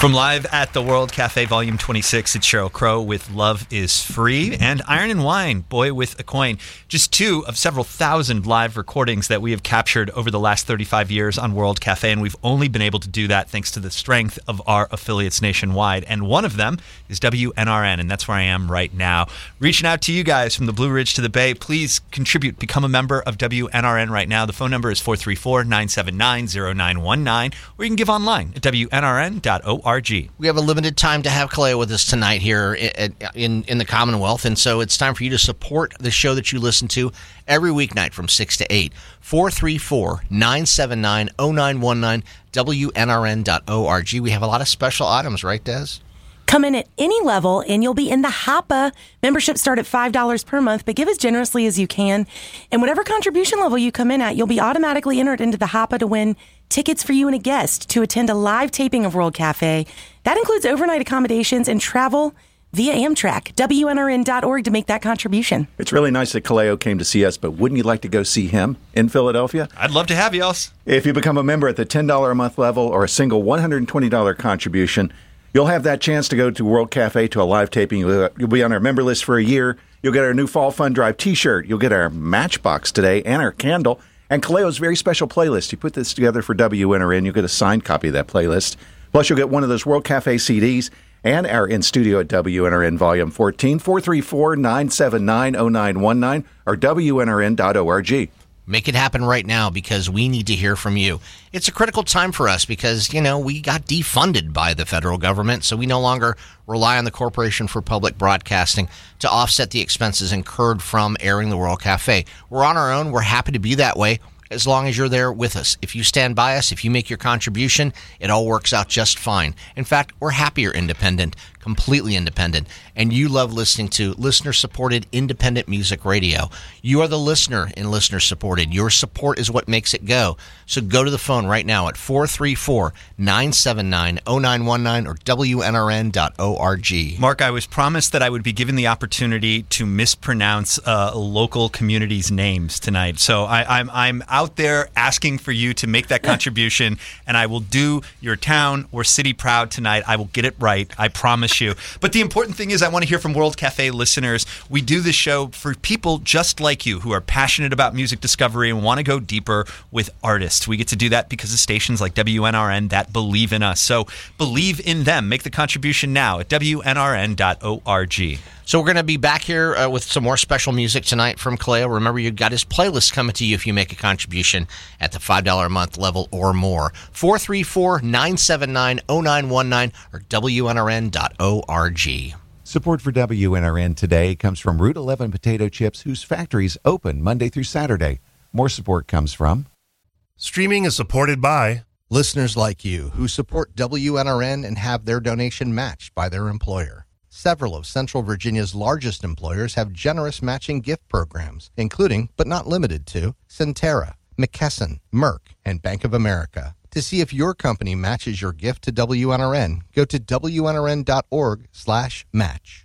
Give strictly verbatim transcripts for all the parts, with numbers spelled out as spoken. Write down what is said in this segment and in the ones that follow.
From live at the World Cafe Volume twenty-six, it's Sheryl Crow with Love is Free and Iron and Wine, Boy with a Coin. Just two of several thousand live recordings that we have captured over the last thirty-five years on World Cafe, and we've only been able to do that thanks to the strength of our affiliates nationwide. And one of them is W N R N, and that's where I am right now. Reaching out to you guys from the Blue Ridge to the Bay, please contribute, become a member of W N R N right now. The phone number is four three four, nine seven nine, zero nine one nine, or you can give online at W N R N dot org. We have a limited time to have Kaleo with us tonight here in, in in the Commonwealth, and so it's time for you to support the show that you listen to every weeknight from six to eight. four three four, nine seven nine, zero nine one nine, W N R N dot org. We have a lot of special items, right, Des? Come in at any level, and you'll be in the H A P A. Memberships start at five dollars per month, but give as generously as you can. And whatever contribution level you come in at, you'll be automatically entered into the H A P A to win tickets for you and a guest to attend a live taping of World Cafe. That includes overnight accommodations and travel via Amtrak. W N R N dot org to make that contribution. It's really nice that Kaleo came to see us, but wouldn't you like to go see him in Philadelphia? I'd love to have you else. If you become a member at the ten dollars a month level or a single one hundred twenty dollars contribution, you'll have that chance to go to World Cafe to a live taping. You'll be on our member list for a year. You'll get our new Fall Fun Drive t-shirt. You'll get our Matchbox today and our candle. And Kaleo's very special playlist. You put this together for W N R N. You'll get a signed copy of that playlist. Plus, you'll get one of those World Cafe C Ds and our in-studio at W N R N Volume fourteen, four three four, nine seven nine, zero nine one nine, or W N R N dot org. Make it happen right now because we need to hear from you. It's a critical time for us because, you know, we got defunded by the federal government, so we no longer rely on the Corporation for Public Broadcasting to offset the expenses incurred from airing the World Cafe. We're on our own. We're happy to be that way as long as you're there with us. If you stand by us, if you make your contribution, it all works out just fine. In fact, we're happier independent, completely independent, and you love listening to listener-supported independent music radio. You are the listener in listener-supported. Your support is what makes it go. So go to the phone right now at four three four, nine seven nine, zero nine one nine or W N R N dot org. Mark, I was promised that I would be given the opportunity to mispronounce uh, local communities' names tonight. So I, I'm, I'm out there asking for you to make that contribution, and I will do your town or city proud tonight. I will get it right. I promise you. But the important thing is I want to hear from World Cafe listeners. We do this show for people just like you who are passionate about music discovery and want to go deeper with artists. We get to do that because of stations like W N R N that believe in us. So believe in them. Make the contribution now at W N R N dot org. So we're going to be back here uh, with some more special music tonight from Kaleo. Remember, you've got his playlist coming to you if you make a contribution at the five dollars a month level or more. four three four, nine seven nine, zero nine one nine or W N R N dot org. Support for W N R N today comes from Route eleven Potato Chips, whose factories open Monday through Saturday. More support comes from... Streaming is supported by... listeners like you who support W N R N and have their donation matched by their employer. Several of Central Virginia's largest employers have generous matching gift programs, including, but not limited to, Centera, McKesson, Merck, and Bank of America. To see if your company matches your gift to W N R N, go to W N R N dot org slash match.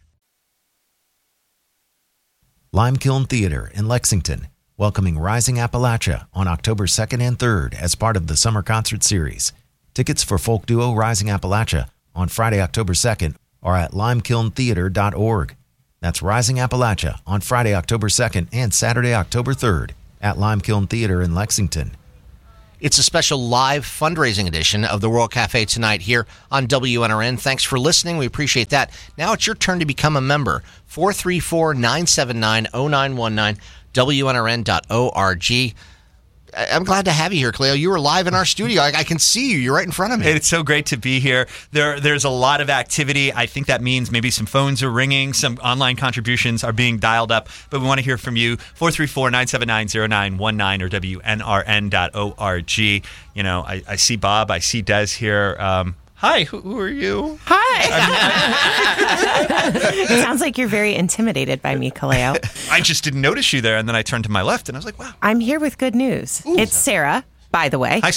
Limekiln Theater in Lexington, welcoming Rising Appalachia on October second and third as part of the Summer Concert Series. Tickets for folk duo Rising Appalachia on Friday, October second are at limekiln theater dot org. That's Rising Appalachia on Friday, October second and Saturday, October third at Limekiln Theater in Lexington. It's a special live fundraising edition of the World Cafe tonight here on W N R N. Thanks for listening. We appreciate that. Now it's your turn to become a member. four three four, nine seven nine, zero nine one nine, W N R N dot org. I'm glad to have you here, Kaleo. You were live in our studio. I, I can see you. You're right in front of me. It's so great to be here. There, There's a lot of activity. I think that means maybe some phones are ringing, some online contributions are being dialed up, but we want to hear from you. four three four, nine seven nine, zero nine one nine or W N R N dot org. You know, I, I see Bob. I see Des here. Um, Hi, who, who are you? Hi. It sounds like you're very intimidated by me, Kaleo. I just didn't notice you there, and then I turned to my left, and I was like, wow. I'm here with good news. Ooh. It's Sarah, by the way. Hi,